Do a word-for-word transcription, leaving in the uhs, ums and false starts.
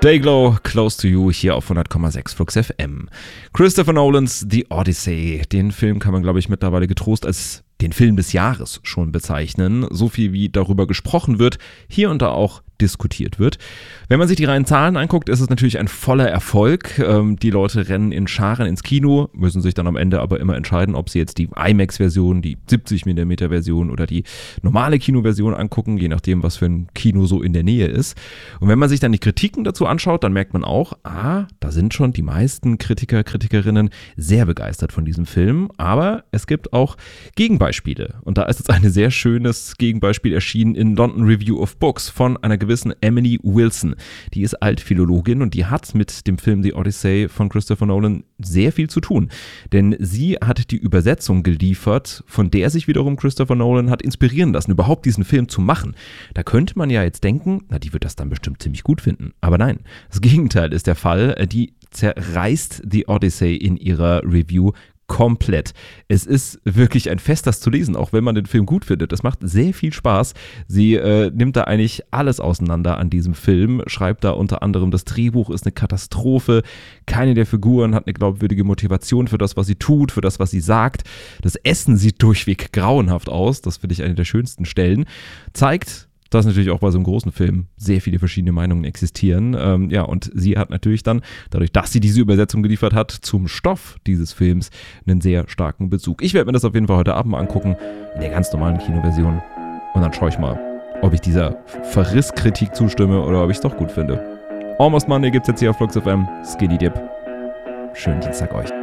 Dayglow, Close to You, hier auf hundert Komma sechs Flux F M. Christopher Nolans The Odyssey. Den Film kann man, glaube ich, mittlerweile getrost als den Film des Jahres schon bezeichnen. So viel wie darüber gesprochen wird, hier und da auch diskutiert wird. Wenn man sich die reinen Zahlen anguckt, ist es natürlich ein voller Erfolg. Ähm, die Leute rennen in Scharen ins Kino, müssen sich dann am Ende aber immer entscheiden, ob sie jetzt die IMAX-Version, die siebzig Millimeter Version oder die normale Kinoversion angucken, je nachdem, was für ein Kino so in der Nähe ist. Und wenn man sich dann die Kritiken dazu anschaut, dann merkt man auch, ah, da sind schon die meisten Kritiker, Kritikerinnen sehr begeistert von diesem Film. Aber es gibt auch Gegenbeispiele. Und da ist jetzt ein sehr schönes Gegenbeispiel erschienen in London Review of Books von einer gewissen Emily Wilson. Die ist Altphilologin und die hat mit dem Film The Odyssey von Christopher Nolan sehr viel zu tun. Denn sie hat die Übersetzung geliefert, von der sich wiederum Christopher Nolan hat inspirieren lassen, überhaupt diesen Film zu machen. Da könnte man ja jetzt denken, na, die wird das dann bestimmt ziemlich gut finden. Aber nein, das Gegenteil ist der Fall. Die zerreißt The Odyssey in ihrer Review komplett. Es ist wirklich ein Fest, das zu lesen, auch wenn man den Film gut findet. Es macht sehr viel Spaß. Sie äh, nimmt da eigentlich alles auseinander an diesem Film, schreibt da unter anderem, das Drehbuch ist eine Katastrophe, keine der Figuren hat eine glaubwürdige Motivation für das, was sie tut, für das, was sie sagt. Das Essen sieht durchweg grauenhaft aus, das finde ich eine der schönsten Stellen. Zeigt, dass natürlich auch bei so einem großen Film sehr viele verschiedene Meinungen existieren. Ähm, ja, und sie hat natürlich dann, dadurch, dass sie diese Übersetzung geliefert hat, zum Stoff dieses Films einen sehr starken Bezug. Ich werde mir das auf jeden Fall heute Abend mal angucken, in der ganz normalen Kinoversion. Und dann schaue ich mal, ob ich dieser Verrisskritik zustimme oder ob ich es doch gut finde. Almost Monday gibt's jetzt hier auf Flux F M. Skinny Dip. Schönen Dienstag euch.